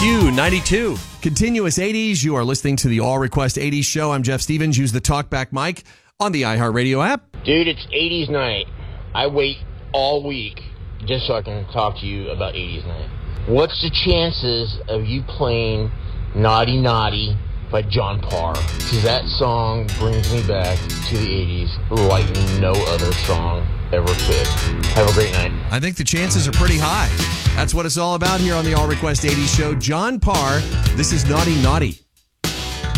Q92. Continuous 80s. You are listening to the All Request 80s show. I'm Jeff Stevens. Use the TalkBack mic on the iHeartRadio app. Dude, it's 80s night. I wait all week just so I can talk to you about 80s night. What's the chances of you playing Naughty Naughty by John Parr? Because that song brings me back to the 80s like no other song ever could. Have a great night. I think the chances are pretty high. That's what it's all about here on the All Request 80s show. John Parr, this is Naughty Naughty.